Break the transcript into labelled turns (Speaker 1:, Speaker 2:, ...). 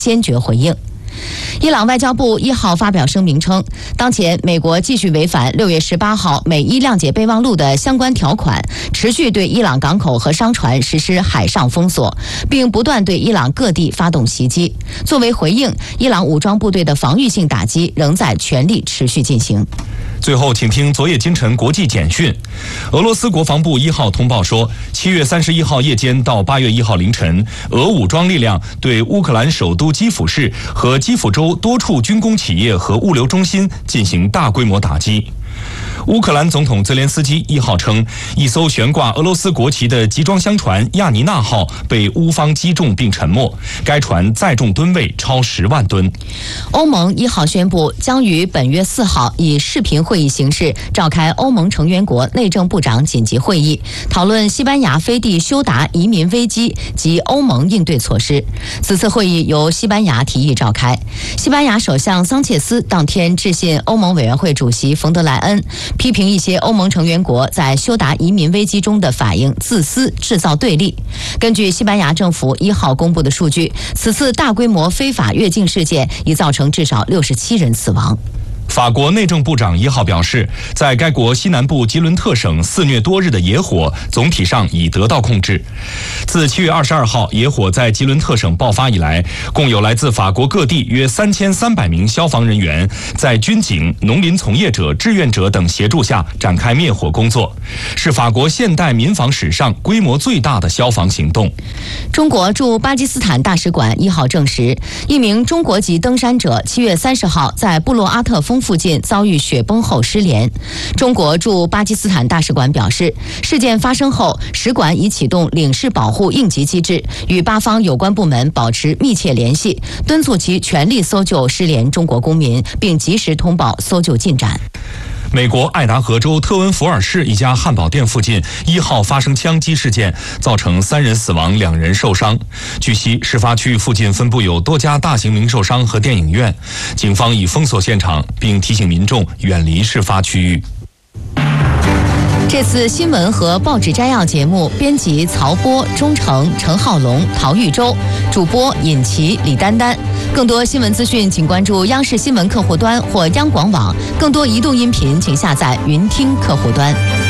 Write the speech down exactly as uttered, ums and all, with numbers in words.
Speaker 1: 坚决回应。伊朗外交部一号发表声明称，当前美国继续违反六月十八号美伊谅解备忘录的相关条款，持续对伊朗港口和商船实施海上封锁，并不断对伊朗各地发动袭击。作为回应，伊朗武装部队的防御性打击仍在全力持续进行。
Speaker 2: 最后，请听昨夜今晨国际简讯。俄罗斯国防部一号通报说，七月三十一号夜间到八月一号凌晨，俄武装力量对乌克兰首都基辅市和基辅州多处军工企业和物流中心进行大规模打击。乌克兰总统泽连斯基一号称，一艘悬挂俄罗斯国旗的集装箱船亚尼娜号被乌方击中并沉没，该船载重吨位超十万吨。
Speaker 1: 欧盟一号宣布，将于本月四号以视频会议形式召开欧盟成员国内政部长紧急会议，讨论西班牙飞地休达移民危机及欧盟应对措施。此次会议由西班牙提议召开。西班牙首相桑切斯当天致信欧盟委员会主席冯德莱恩，批评一些欧盟成员国在休达移民危机中的反应自私，制造对立。根据西班牙政府一号公布的数据，此次大规模非法越境事件已造成至少六十七人死亡。
Speaker 2: 法国内政部长一号表示，在该国西南部吉伦特省肆虐多日的野火总体上已得到控制。自七月二十二号野火在吉伦特省爆发以来，共有来自法国各地约三千三百名消防人员在军警、农林从业者、志愿者等协助下展开灭火工作，是法国现代民防史上规模最大的消防行动。
Speaker 1: 中国驻巴基斯坦大使馆一号证实，一名中国籍登山者七月三十号在布洛阿特峰附近遭遇雪崩后失联。中国驻巴基斯坦大使馆表示，事件发生后，使馆已启动领事保护应急机制，与巴方有关部门保持密切联系，敦促其全力搜救失联中国公民，并及时通报搜救进展。
Speaker 2: 美国爱达荷州特温福尔市一家汉堡店附近一号发生枪击事件，造成三人死亡，两人受伤。据悉，事发区域附近分布有多家大型零售商和电影院，警方已封锁现场，并提醒民众远离事发区域。
Speaker 1: 这次新闻和报纸摘要节目，编辑曹波、钟诚、陈浩龙、陶玉洲，主播尹琪、李丹丹。更多新闻资讯，请关注央视新闻客户端或央广网。更多移动音频，请下载云听客户端。